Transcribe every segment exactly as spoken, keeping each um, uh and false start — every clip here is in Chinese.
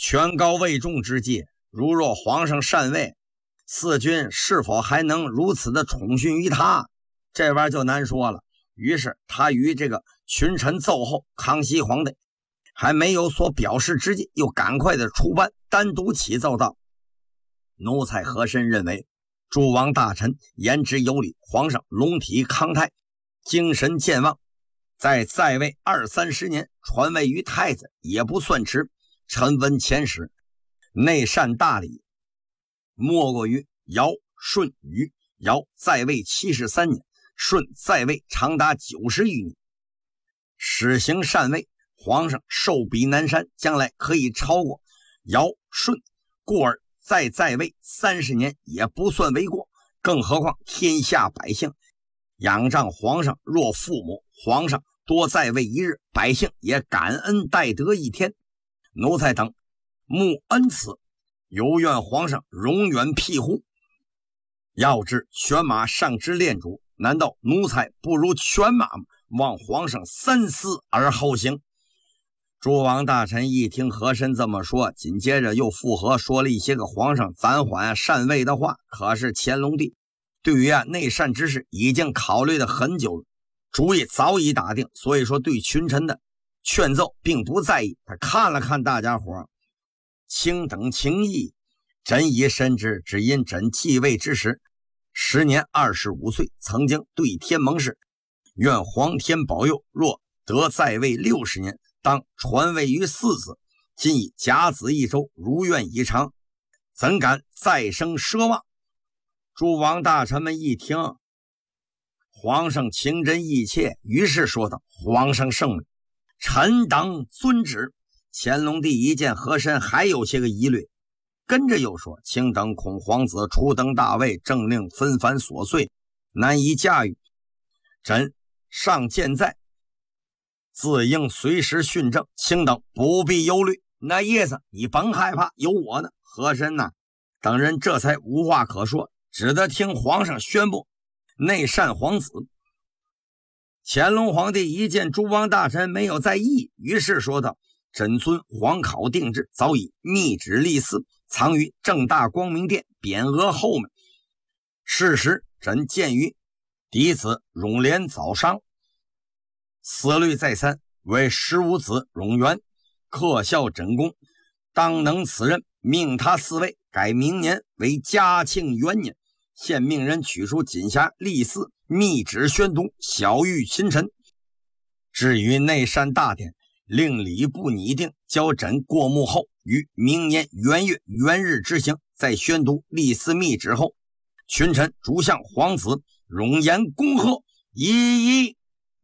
权高位重之际，如若皇上禅位，四君是否还能如此的宠训于他？这玩意儿就难说了。于是他与这个群臣奏后，康熙皇帝还没有所表示之际，又赶快的出班，单独启奏道：奴才和珅认为，诸王大臣言之有理，皇上龙体康泰，精神健忘，在在位二三十年，传位于太子也不算迟。臣闻前史，内善大礼，莫过于尧、舜、禹。尧在位七十三年，舜在位长达九十余年，实行禅位，皇上寿比南山，将来可以超过尧、舜，故而再在位三十年也不算为过。更何况天下百姓仰仗皇上若父母，皇上多在位一日，百姓也感恩戴德一天。奴才等慕恩赐，有愿皇上永远庇护。要知犬马上之恋主，难道奴才不如犬马吗？望皇上三思而后行。诸王大臣一听和珅这么说，紧接着又附和说了一些个皇上暂缓禅位的话。可是乾隆帝对于啊内禅之事已经考虑了很久了，主意早已打定，所以说对群臣的劝奏并不在意。他看了看大家伙，卿等情谊，朕已深知。只因朕继位之时，时年二十五岁，曾经对天盟誓，愿皇天保佑，若得在位六十年，当传位于四子。今以甲子一周，如愿以偿，怎敢再生奢望？诸王大臣们一听，皇上情真意切，于是说道：皇上圣明，臣等遵旨。乾隆帝一见和珅还有些个疑虑，跟着又说：卿等恐皇子初登大位，政令纷繁琐碎，难以驾驭，朕尚健在，自应随时训政，卿等不必忧虑。那意思你甭害怕，有我呢。和珅呐、啊、等人这才无话可说，只得听皇上宣布内禅皇子。乾隆皇帝一见诸王大臣没有在意，于是说道：朕遵皇考定制，早已密旨立嗣，藏于正大光明殿匾额后面。事实朕见于嫡子永廉早伤，思虑再三，为十五子永元克孝枕功，当能此任，命他嗣位，改明年为嘉庆元年。现命人取出锦匣立嗣，密旨宣读，晓谕群臣。至于内禅大典，令礼部拟定，交朕过目后，于明年元月元日执行。在宣读立嗣密旨后，群臣逐向皇子容颜恭贺，一一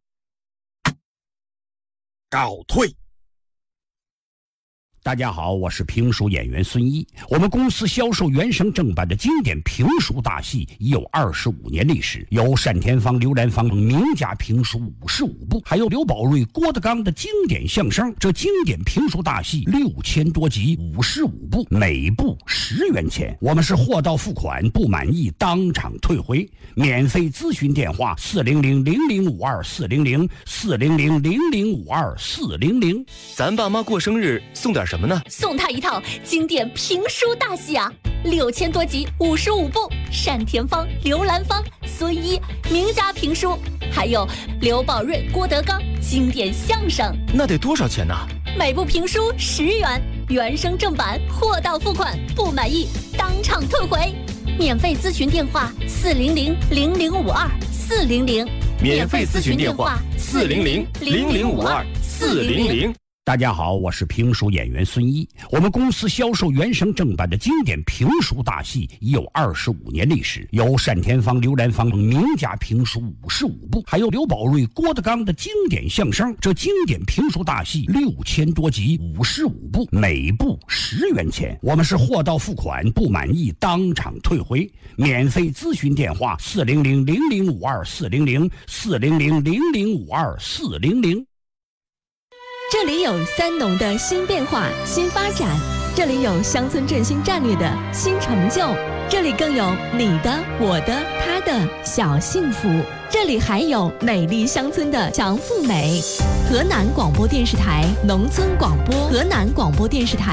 告退。 大家好，我是评书演员孙一。我们公司销售原声正版的经典评书大戏已有二十五年历史，有单田芳、刘兰芳等名家评书五十五部，还有刘宝瑞、郭德纲的经典相声。这经典评书大戏六千多集，五十五部，每部十元钱。我们是货到付款，不满意当场退回。免费咨询电话：四零零零零五二四零零四零零零零五二四零零。 咱爸妈过生日送点什么呢？ 送他一套经典评书大戏啊，六千多集，五十五部，单田芳、刘兰芳、孙一名家评书，还有刘宝瑞、郭德纲经典相声。 那得多少钱呢？ 每部评书十元，原声正版，货到付款，不满意当场退回。免费咨询电话：四零零零零五二四零零。 免费咨询电话：四零零零零五二四零零。 大家好，我是评书演员孙一。我们公司销售原声正版的经典评书大戏已有二十五年历史，有单田芳、刘兰芳等名家评书五十五部，还有刘宝瑞、郭德纲的经典相声。这经典评书大戏六千多集，五十五部，每部十元钱。我们是货到付款，不满意当场退回。免费咨询电话：四零零零零五二四零零四零零零零五二四零零。 这里有三农的新变化、新发展，这里有乡村振兴战略的新成就，这里更有你的、我的、他的小幸福，这里还有美丽乡村的强富美。河南广播电视台农村广播，河南广播电视台。